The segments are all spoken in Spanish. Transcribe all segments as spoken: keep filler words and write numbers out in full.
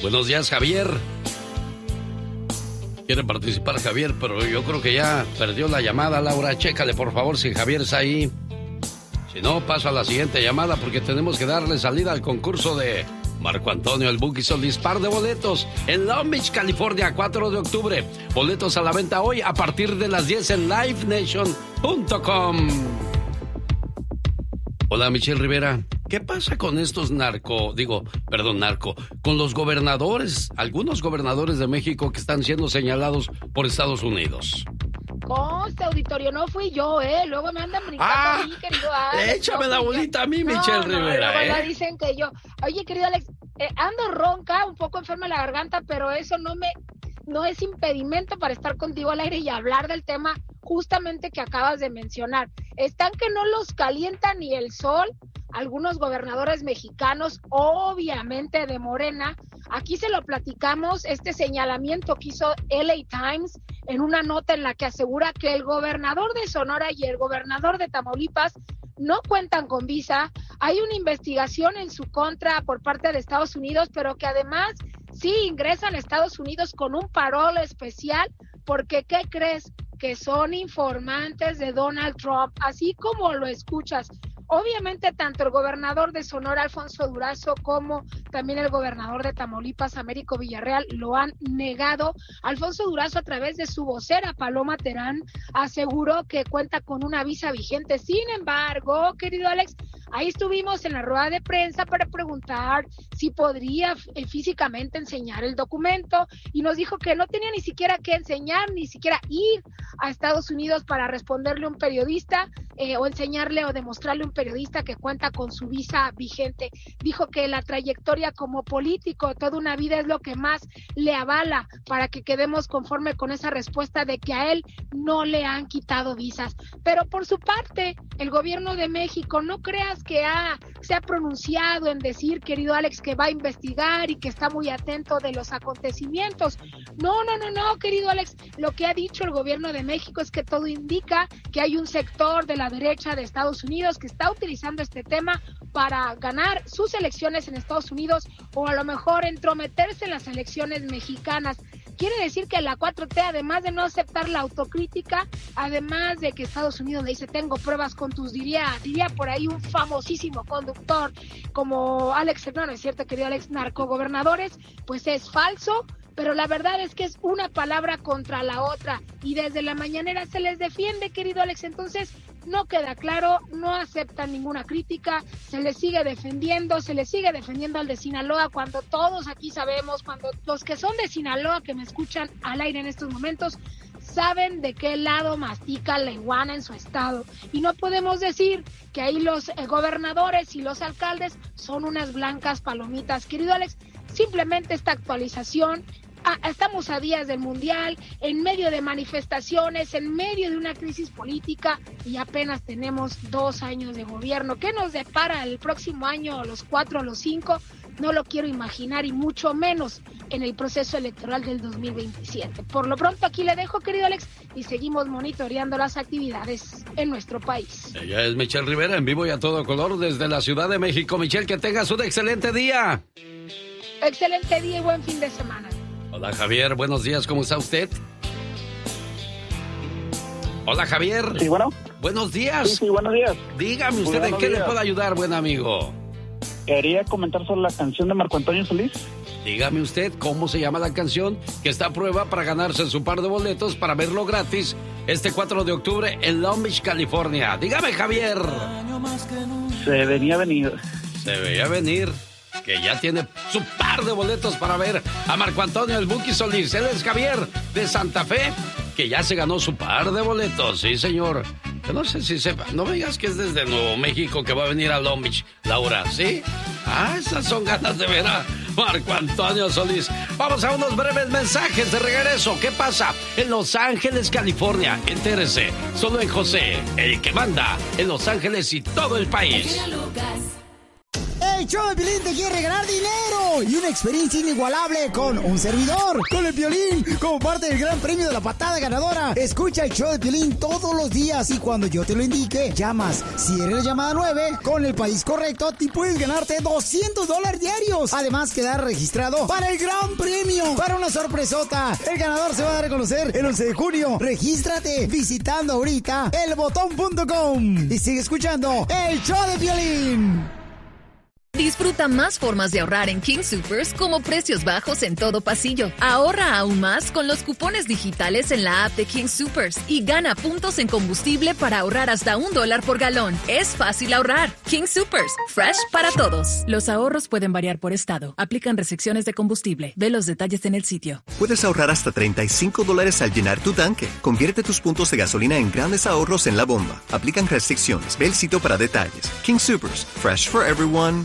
Buenos días, Javier. Quiere participar Javier, pero yo creo que ya perdió la llamada. Laura, chécale por favor si Javier está ahí. Si no, paso a la siguiente llamada porque tenemos que darle salida al concurso de Marco Antonio el Buki Solís. Par de boletos en Long Beach, California, cuatro de octubre. Boletos a la venta hoy a partir de las diez en live nation punto com. Hola, Michelle Rivera. ¿Qué pasa con estos narco, digo, perdón, narco, con los gobernadores, algunos gobernadores de México que están siendo señalados por Estados Unidos? Conste, auditorio, no fui yo, ¿eh? Luego me andan brincando ah, a mí, querido Alex. Échame no la bolita yo. a mí, Michelle no, Rivera, no, ¿eh? No, dicen que yo... Oye, querido Alex, eh, ando ronca, un poco enferma de la garganta, pero eso no me... no es impedimento para estar contigo al aire y hablar del tema justamente que acabas de mencionar. Están que no los calienta ni el sol. Algunos gobernadores mexicanos, obviamente de Morena, aquí se lo platicamos, este señalamiento que hizo L A Times en una nota en la que asegura que el gobernador de Sonora y el gobernador de Tamaulipas no cuentan con visa. Hay una investigación en su contra por parte de Estados Unidos, pero que además sí ingresan a Estados Unidos con un parol especial, porque ¿qué crees? Que son informantes de Donald Trump, así como lo escuchas. Obviamente, tanto el gobernador de Sonora, Alfonso Durazo, como también el gobernador de Tamaulipas, Américo Villarreal, lo han negado. Alfonso Durazo, a través de su vocera, Paloma Terán, aseguró que cuenta con una visa vigente. Sin embargo, querido Alex, ahí estuvimos en la rueda de prensa para preguntar si podría eh, físicamente enseñar el documento, y nos dijo que no tenía ni siquiera que enseñar, ni siquiera ir a Estados Unidos para responderle a un periodista eh, o enseñarle o demostrarle a un periodista que cuenta con su visa vigente. Dijo que la trayectoria como político, toda una vida, es lo que más le avala para que quedemos conforme con esa respuesta de que a él no le han quitado visas. Pero por su parte, el gobierno de México, no creas que ha, se ha pronunciado en decir, querido Alex, que va a investigar y que está muy atento de los acontecimientos. No, no, no, no, querido Alex, lo que ha dicho el gobierno de México es que todo indica que hay un sector de la derecha de Estados Unidos que está utilizando este tema para ganar sus elecciones en Estados Unidos, o a lo mejor entrometerse en las elecciones mexicanas. Quiere decir que la cuatro T, además de no aceptar la autocrítica, además de que Estados Unidos le dice tengo pruebas con tus, diría, diría por ahí un famosísimo conductor como Alex Hernández, ¿cierto, querido Alex? Narcogobernadores, pues es falso. Pero la verdad es que es una palabra contra la otra, y desde la mañanera se les defiende, querido Alex. Entonces no queda claro, no aceptan ninguna crítica, se les sigue defendiendo, se les sigue defendiendo al de Sinaloa, cuando todos aquí sabemos, cuando los que son de Sinaloa que me escuchan al aire en estos momentos, saben de qué lado mastica la iguana en su estado. Y no podemos decir que ahí los eh, gobernadores y los alcaldes son unas blancas palomitas, querido Alex. Simplemente esta actualización, ah, estamos a días del Mundial, en medio de manifestaciones, en medio de una crisis política, y apenas tenemos dos años de gobierno. ¿Qué nos depara el próximo año, los cuatro o los cinco? No lo quiero imaginar, y mucho menos en el proceso electoral del dos mil veintisiete. Por lo pronto aquí le dejo, querido Alex, y seguimos monitoreando las actividades en nuestro país. Ella es Michelle Rivera, en vivo y a todo color desde la Ciudad de México. Michelle, que tengas un excelente día. Excelente día y buen fin de semana. Hola, Javier, buenos días, ¿cómo está usted? Hola, Javier. Sí, bueno. Buenos días. Sí, sí, buenos días. Dígame usted, Buenos ¿en qué días. le puedo ayudar, buen amigo? Quería comentar sobre la canción de Marco Antonio Solís. Dígame usted cómo se llama la canción que está a prueba para ganarse su par de boletos para verlo gratis este cuatro de octubre en Long Beach, California. Dígame, Javier. Se venía a venir. Se veía venir que ya tiene su par de boletos para ver a Marco Antonio el Buki Solís. Él es Javier de Santa Fe, que ya se ganó su par de boletos. Sí, señor. Yo no sé si sepa. No me digas que es desde Nuevo México que va a venir a Long Beach, Laura, ¿sí? Ah, esas son ganas de ver a Marco Antonio Solís. Vamos a unos breves mensajes de regreso. ¿Qué pasa en Los Ángeles, California? Entérese, solo en José, el que manda en Los Ángeles y todo el país. El show de Piolín te quiere ganar dinero y una experiencia inigualable con un servidor, con el Piolín, como parte del gran premio de la patada ganadora. Escucha el show de Piolín todos los días y cuando yo te lo indique, llamas. Si eres la llamada nueve, con el país correcto, te puedes ganarte doscientos dólares diarios. Además, quedar registrado para el gran premio, para una sorpresota. El ganador se va a dar a conocer el once de junio. Regístrate visitando ahorita el botón punto com y sigue escuchando el show de Piolín. Disfruta más formas de ahorrar en King Soopers, como precios bajos en todo pasillo. Ahorra aún más con los cupones digitales en la app de King Soopers y gana puntos en combustible para ahorrar hasta un dólar por galón. Es fácil ahorrar. King Soopers, fresh para todos. Los ahorros pueden variar por estado. Aplican restricciones de combustible. Ve los detalles en el sitio. Puedes ahorrar hasta treinta y cinco dólares al llenar tu tanque. Convierte tus puntos de gasolina en grandes ahorros en la bomba. Aplican restricciones. Ve el sitio para detalles. King Soopers, fresh for everyone.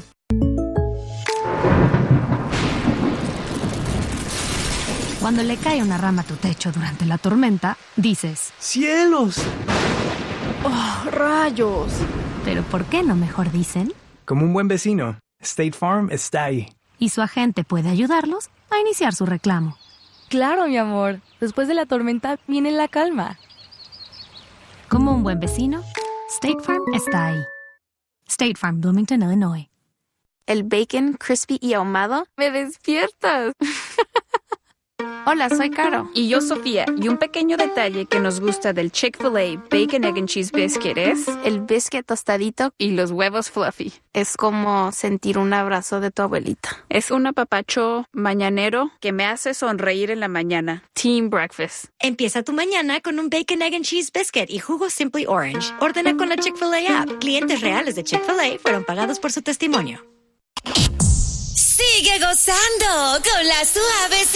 Cuando le cae una rama a tu techo durante la tormenta, dices: ¡cielos! ¡Oh, rayos! Pero ¿por qué no mejor dicen? Como un buen vecino, State Farm está ahí. Y su agente puede ayudarlos a iniciar su reclamo. Claro, mi amor. Después de la tormenta viene la calma. Como un buen vecino, State Farm está ahí. State Farm, Bloomington, Illinois. El bacon crispy y ahumado. ¡Me despiertas! Hola, soy Caro. Y yo, Sofía. Y un pequeño detalle que nos gusta del Chick-fil-A Bacon, Egg and Cheese Biscuit es... el biscuit tostadito y los huevos fluffy. Es como sentir un abrazo de tu abuelita. Es un apapacho mañanero que me hace sonreír en la mañana. Team Breakfast. Empieza tu mañana con un Bacon, Egg and Cheese Biscuit y jugo Simply Orange. Ordena con la Chick-fil-A app. Clientes reales de Chick-fil-A fueron pagados por su testimonio. Sigue gozando con la suavecita.